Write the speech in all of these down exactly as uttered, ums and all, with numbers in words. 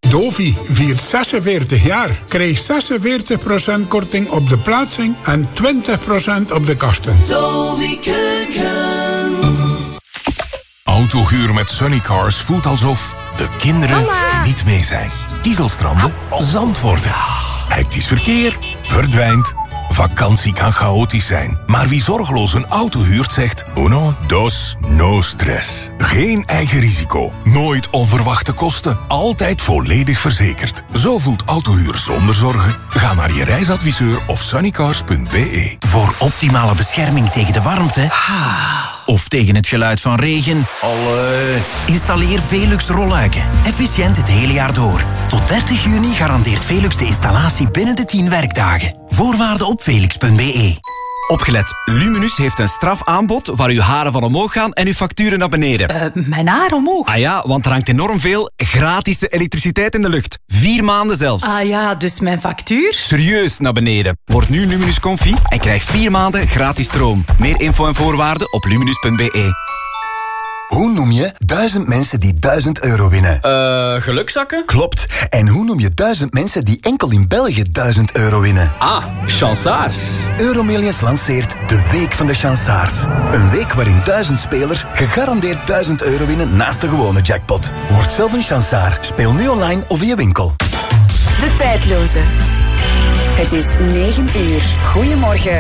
Dovi viert zesenveertig jaar. Krijg zesenveertig procent korting op de plaatsing en twintig procent op de kosten. Dovi Keuken. Autohuur met Sunnycars voelt alsof de kinderen Mama. niet mee zijn. Kiezelstranden, Zandvoorten. Hectisch verkeer verdwijnt. Vakantie kan chaotisch zijn, maar wie zorgeloos een auto huurt zegt uno, dos, no stress. Geen eigen risico, nooit onverwachte kosten, altijd volledig verzekerd. Zo voelt autohuur zonder zorgen. Ga naar je reisadviseur of sunnycars punt b e. Voor optimale bescherming tegen de warmte of tegen het geluid van regen, Allee. installeer Velux rolluiken. Efficiënt het hele jaar door. Tot dertig juni garandeert Velux de installatie binnen de tien werkdagen. Voorwaarden op velux punt b e. Opgelet, Luminus heeft een strafaanbod waar uw haren van omhoog gaan en uw facturen naar beneden. Uh, mijn haar omhoog? Ah ja, want er hangt enorm veel gratis elektriciteit in de lucht. Vier maanden zelfs. Ah ja, dus mijn factuur? Serieus naar beneden. Word nu Luminus Comfy en krijg vier maanden gratis stroom. Meer info en voorwaarden op luminus punt b e. Hoe noem je duizend mensen die duizend euro winnen? Eh, uh, gelukzakken? Klopt. En hoe noem je duizend mensen die enkel in België duizend euro winnen? Ah, chansaars. Euromillions lanceert de Week van de Chansaars. Een week waarin duizend spelers gegarandeerd duizend euro winnen naast de gewone jackpot. Word zelf een chansaar. Speel nu online of in je winkel. De tijdloze. Het is negen uur. Goedemorgen.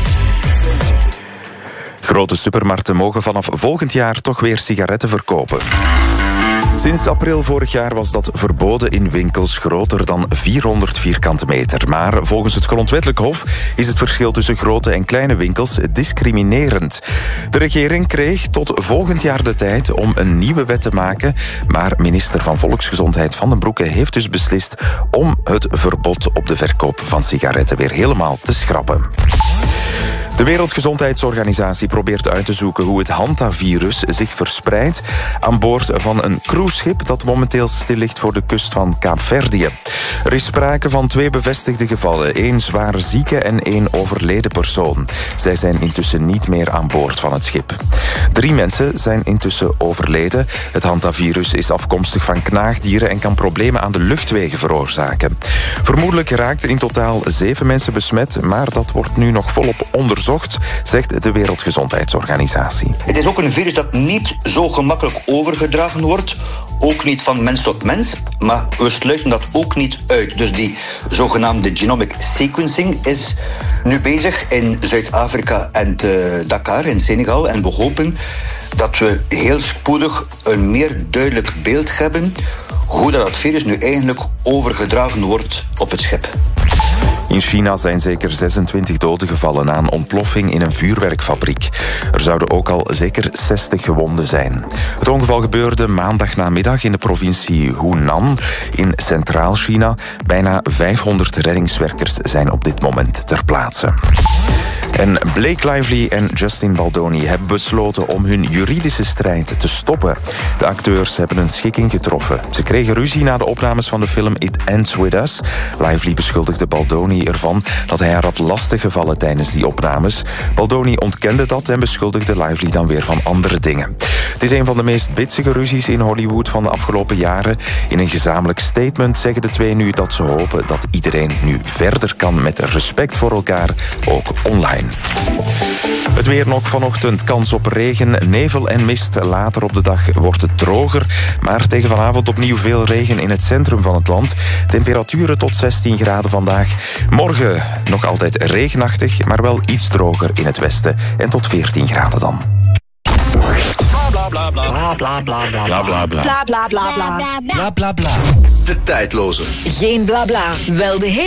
Grote supermarkten mogen vanaf volgend jaar toch weer sigaretten verkopen. Sinds april vorig jaar was dat verboden in winkels groter dan vierhonderd vierkante meter. Maar volgens het Grondwettelijk Hof is het verschil tussen grote en kleine winkels discriminerend. De regering kreeg tot volgend jaar de tijd om een nieuwe wet te maken, maar minister van Volksgezondheid Van den Broeke heeft dus beslist om het verbod op de verkoop van sigaretten weer helemaal te schrappen. De Wereldgezondheidsorganisatie probeert uit te zoeken hoe het hantavirus zich verspreidt aan boord van een cruiseschip dat momenteel stil ligt voor de kust van Kaapverdië. Er is sprake van twee bevestigde gevallen, één zwaar zieke en één overleden persoon. Zij zijn intussen niet meer aan boord van het schip. Drie mensen zijn intussen overleden. Het hantavirus is afkomstig van knaagdieren en kan problemen aan de luchtwegen veroorzaken. Vermoedelijk raakten in totaal zeven mensen besmet, maar dat wordt nu nog volop onderzocht, zegt de Wereldgezondheidsorganisatie. Het is ook een virus dat niet zo gemakkelijk overgedragen wordt. Ook niet van mens tot mens, maar we sluiten dat ook niet uit. Dus die zogenaamde genomic sequencing is nu bezig in Zuid-Afrika en te Dakar in Senegal. En we hopen dat we heel spoedig een meer duidelijk beeld hebben hoe dat het virus nu eigenlijk overgedragen wordt op het schip. In China zijn zeker zesentwintig doden gevallen na een ontploffing in een vuurwerkfabriek. Er zouden ook al zeker zestig gewonden zijn. Het ongeval gebeurde maandagnamiddag in de provincie Hunan in Centraal-China. Bijna vijfhonderd reddingswerkers zijn op dit moment ter plaatse. En Blake Lively en Justin Baldoni hebben besloten om hun juridische strijd te stoppen. De acteurs hebben een schikking getroffen. Ze kregen ruzie na de opnames van de film It Ends With Us. Lively beschuldigde Baldoni ervan dat hij haar had lastiggevallen tijdens die opnames. Baldoni ontkende dat en beschuldigde Lively dan weer van andere dingen. Het is een van de meest bitsige ruzies in Hollywood van de afgelopen jaren. In een gezamenlijk statement zeggen de twee nu dat ze hopen dat iedereen nu verder kan met respect voor elkaar, ook online. Het weer nog vanochtend, kans op regen, nevel en mist. Later op de dag wordt het droger, maar tegen vanavond opnieuw veel regen in het centrum van het land. Temperaturen tot zestien graden vandaag. Morgen nog altijd regenachtig, maar wel iets droger in het westen en tot veertien graden dan. Bla bla bla bla bla bla bla bla bla bla bla bla bla bla bla bla. De tijdloze. Geen bla bla, wel de